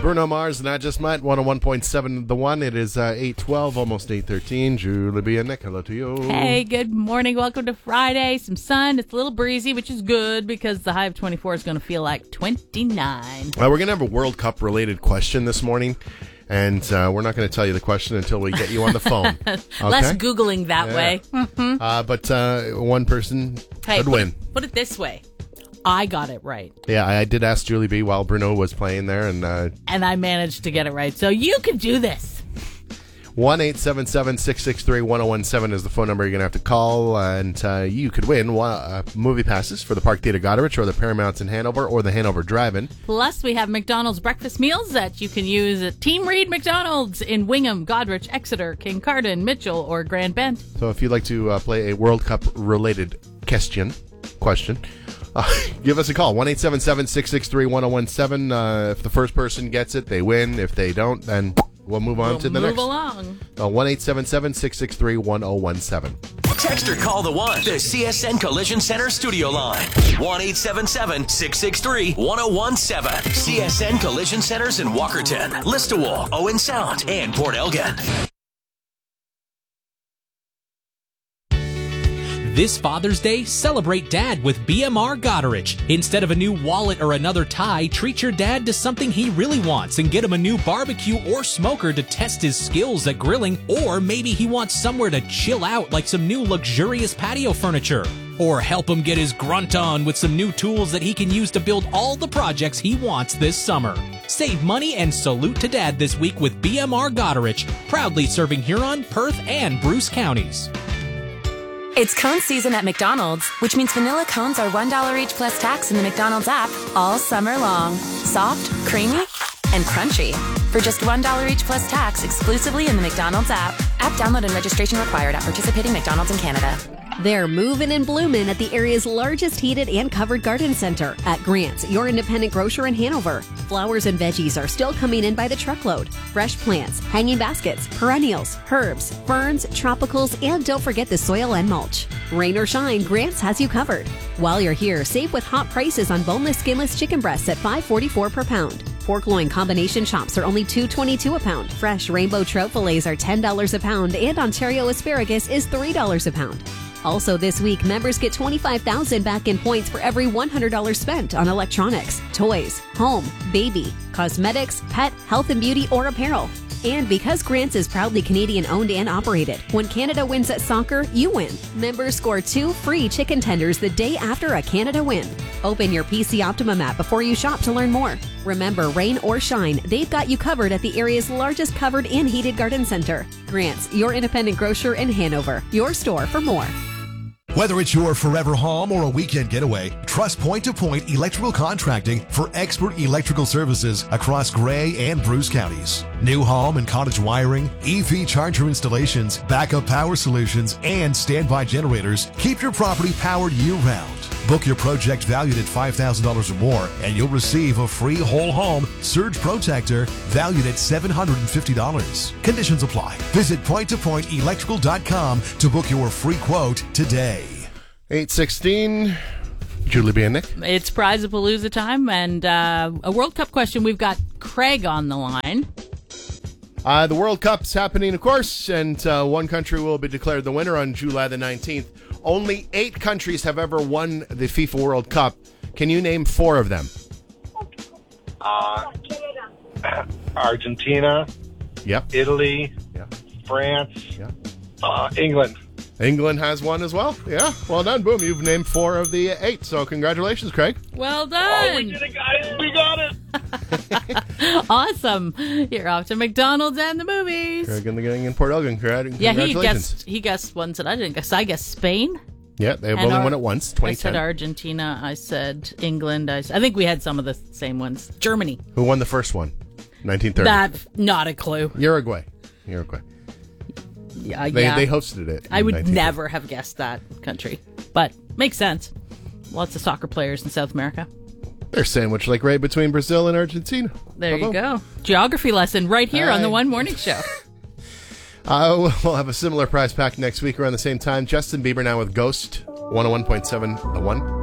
Bruno Mars and I Just Might, 101.7 The One. It is 8:12, almost 8:13. Julie B. and Nick, hello to you. Hey, good morning. Welcome to Friday. Some sun. It's a little breezy, which is good because the high of 24 is going to feel like 29. We're going to have a World Cup-related question this morning, and we're not going to tell you the question until we get you on the phone. Okay? Less Googling that way. But one person could win. Put it this way. I got it right. Yeah, I did ask Julie B. while Bruno was playing there. And I managed to get it right. So you could do this. 1-877-663-1017 is the phone number you're going to have to call. And you could win movie passes for the Park Theatre Goderich or the Paramount in Hanover or the Hanover Drive-In. Plus, we have McDonald's breakfast meals that you can use at Team Reed McDonald's in Wingham, Goderich, Exeter, Kincardine, Mitchell, or Grand Bend. So if you'd like to play a World Cup-related question, give us a call, 1-877-663-1017. If the first person gets it, they win. If they don't, then we'll move on to the next. Move along. 1-877-663-1017. Text or call the one. The CSN Collision Center studio line. 1-877-663-1017. CSN Collision Centers in Walkerton, Listowel, Owen Sound, and Port Elgin. This Father's Day, celebrate Dad with BMR Goderich. Instead of a new wallet or another tie, treat your dad to something he really wants and get him a new barbecue or smoker to test his skills at grilling, or maybe he wants somewhere to chill out like some new luxurious patio furniture. Or help him get his grunt on with some new tools that he can use to build all the projects he wants this summer. Save money and salute to Dad this week with BMR Goderich, proudly serving Huron, Perth, and Bruce counties. It's cone season at McDonald's, which means vanilla cones are $1 each plus tax in the McDonald's app all summer long. Soft, creamy, and crunchy. For just $1 each plus tax exclusively in the McDonald's app. App download and registration required at participating McDonald's in Canada. They're moving and blooming at the area's largest heated and covered garden center at Grant's, your independent grocer in Hanover. Flowers and veggies are still coming in by the truckload. Fresh plants, hanging baskets, perennials, herbs, ferns, tropicals, and don't forget the soil and mulch. Rain or shine, Grant's has you covered. While you're here, save with hot prices on boneless, skinless chicken breasts at $5.44 per pound. Pork loin combination chops are only $2.22 a pound. Fresh rainbow trout fillets are $10 a pound, and Ontario asparagus is $3 a pound. Also this week, members get $25,000 back in points for every $100 spent on electronics, toys, home, baby, cosmetics, pet, health and beauty, or apparel. And because Grant's is proudly Canadian owned and operated, when Canada wins at soccer, you win. Members score 2 free chicken tenders the day after a Canada win. Open your PC Optimum app before you shop to learn more. Remember, rain or shine, they've got you covered at the area's largest covered and heated garden center. Grant's, your independent grocer in Hanover. Your store for more. Whether it's your forever home or a weekend getaway, trust Point-to-Point Electrical Contracting for expert electrical services across Grey and Bruce counties. New home and cottage wiring, EV charger installations, backup power solutions, and standby generators keep your property powered year-round. Book your project valued at $5,000 or more, and you'll receive a free whole home surge protector valued at $750. Conditions apply. Visit pointtopointelectrical.com to book your free quote today. 8:16. Julie B. and Nick. It's Prize-a-Palooza time, and a World Cup question. We've got Craig on the line. The World Cup's happening, of course, and one country will be declared the winner on July the 19th. Only 8 countries have ever won the FIFA World Cup. Can you name 4 of them? Argentina. Yep. Italy. Yep. France. Yep. England. England has one as well. Yeah, well done. Boom, you've named 4 of the 8, so congratulations, Craig. Well done. Oh, we did it, guys. We got it. Awesome. You're off to McDonald's and the movies. Craig in the gang in Port Elgin. Congratulations. Yeah, he guessed ones that I didn't guess. I guessed Spain. Yeah, they've only won it once, 2010. I said Argentina. I said England. I think we had some of the same ones. Germany. Who won the first one? 1930. That's not a clue. Uruguay. Yeah, They hosted it. I would never have guessed that country, but makes sense. Lots of soccer players in South America. They're sandwiched like right between Brazil and Argentina. There you go. Geography lesson right here on the One Morning Show. We'll have a similar prize pack next week around the same time. Justin Bieber now with Ghost, 101.7 The One.